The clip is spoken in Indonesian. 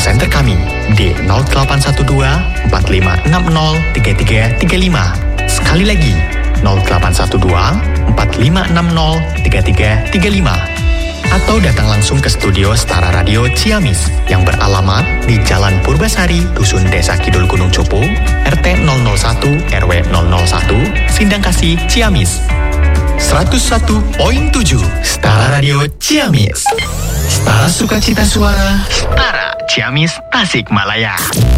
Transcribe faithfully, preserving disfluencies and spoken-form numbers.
center kami di nol delapan satu dua empat lima enam nol tiga tiga tiga lima. Sekali lagi, nol delapan satu dua empat lima enam nol tiga tiga tiga lima. Atau datang langsung ke studio Setara Radio Ciamis yang beralamat di Jalan Purbasari, Dusun Desa Kidul Gunung Cupu, R T nol nol satu R W nol nol satu, Sindangkasih, Ciamis. seratus satu koma tujuh Setara Radio Ciamis. Setara Sukacita Suara, Setara Ciamis, Tasikmalaya.